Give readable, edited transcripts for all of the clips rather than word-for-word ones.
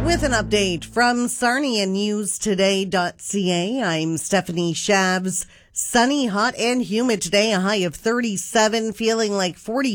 With an update from SarniaNewsToday.ca, I'm Stephanie Shabs. Sunny, hot, and humid today, a high of 37, feeling like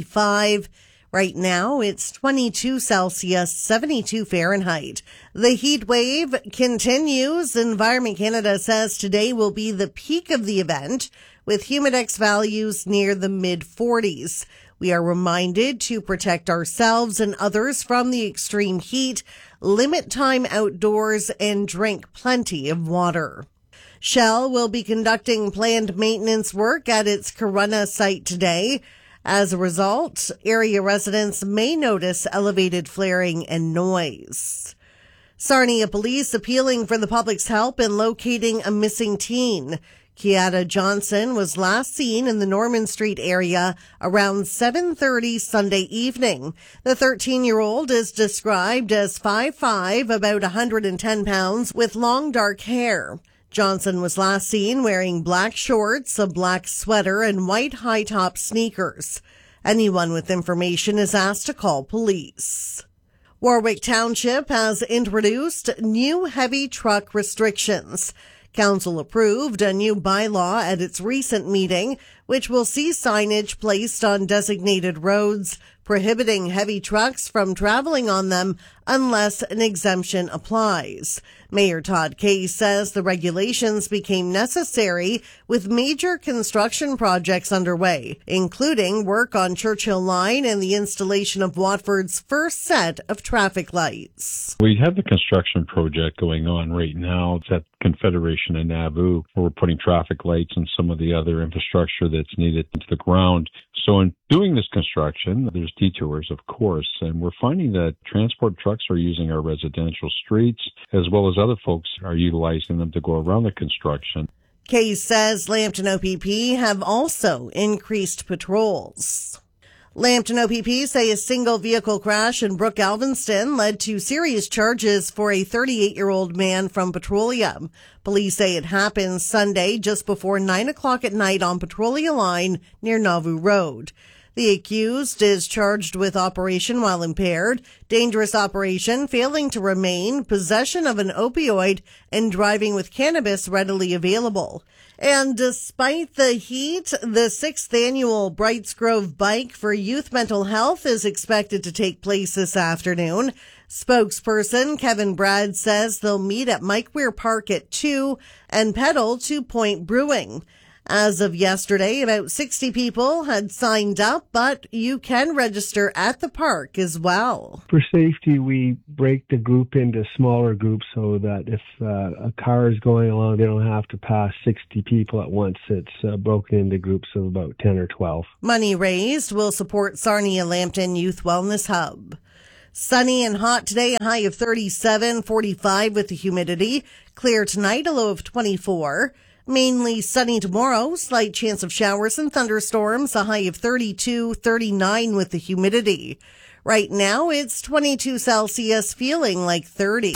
45. Right now, it's 22 Celsius, 72 Fahrenheit. The heat wave continues. Environment Canada says today will be the peak of the event, with humidex values near the mid-40s. We are reminded to protect ourselves and others from the extreme heat, limit time outdoors, and drink plenty of water. Shell will be conducting planned maintenance work at its Corunna site today. As a result, area residents may notice elevated flaring and noise. Sarnia police appealing for the public's help in locating a missing teen. Kiata Johnson was last seen in the Norman Street area around 7:30 Sunday evening. The 13-year-old is described as 5'5", about 110 pounds, with long dark hair. Johnson was last seen wearing black shorts, a black sweater, and white high-top sneakers. Anyone with information is asked to call police. Warwick Township has introduced new heavy truck restrictions. Council approved a new bylaw at its recent meeting, which will see signage placed on designated roads prohibiting heavy trucks from traveling on them unless an exemption applies. Mayor Todd Kay says the regulations became necessary with major construction projects underway, including work on Churchill Line and the installation of Watford's first set of traffic lights. We have the construction project going on right now. It's at Confederation in Nauvoo, where we're putting traffic lights and some of the other infrastructure that's needed into the ground. So in doing this construction, there's detours, of course, and we're finding that transport trucks are using our residential streets, as well as other folks are utilizing them to go around the construction. Kay says Lambton OPP have also increased patrols. Lambton OPP say a single vehicle crash in Brook Galveston led to serious charges for a 38-year-old man from Petrolia. Police say it happened Sunday just before 9 o'clock at night on Petrolia Line near Nauvoo Road. The accused is charged with operation while impaired, dangerous operation, failing to remain, possession of an opioid, and driving with cannabis readily available. And despite the heat, the 6th annual Brights Grove Bike for Youth Mental Health is expected to take place this afternoon. Spokesperson Kevin Brad says they'll meet at Mike Weir Park at 2 and pedal to Point Brewing. As of yesterday, about 60 people had signed up, but you can register at the park as well. For safety, we break the group into smaller groups so that if a car is going along, they don't have to pass 60 people at once. It's broken into groups of about 10 or 12. Money raised will support Sarnia Lambton Youth Wellness Hub. Sunny and hot today, a high of 37, 45 with the humidity. Clear tonight, a low of 24. Mainly sunny tomorrow, slight chance of showers and thunderstorms, a high of 32, 39 with the humidity. Right now, it's 22 Celsius, feeling like 30.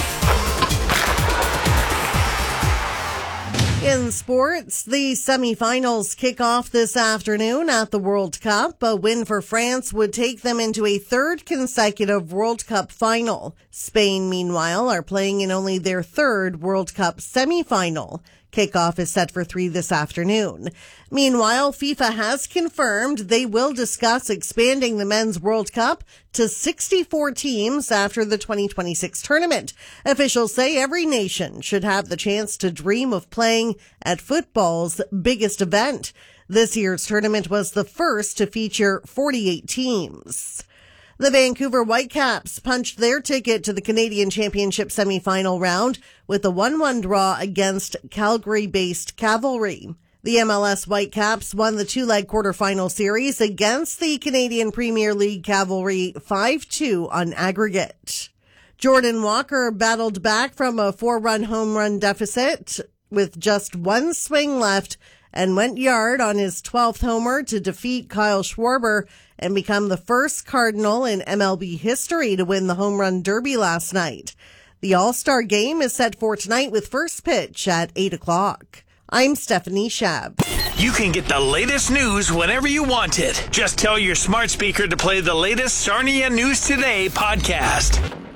In sports, the semifinals kick off this afternoon at the World Cup. A win for France would take them into a third consecutive World Cup final. Spain, meanwhile, are playing in only their third World Cup semifinal. Kickoff is set for 3 this afternoon. Meanwhile, FIFA has confirmed they will discuss expanding the Men's World Cup to 64 teams after the 2026 tournament. Officials say every nation should have the chance to dream of playing at football's biggest event. This year's tournament was the first to feature 48 teams. The Vancouver Whitecaps punched their ticket to the Canadian Championship semifinal round with a 1-1 draw against Calgary-based Cavalry. The MLS Whitecaps won the 2-leg quarterfinal series against the Canadian Premier League Cavalry 5-2 on aggregate. Jordan Walker battled back from a 4-run home run deficit with just one swing left and went yard on his 12th homer to defeat Kyle Schwarber and become the first Cardinal in MLB history to win the Home Run Derby last night. The All-Star Game is set for tonight with first pitch at 8 o'clock. I'm Stephanie Schaab. You can get the latest news whenever you want it. Just tell your smart speaker to play the latest Sarnia News Today podcast.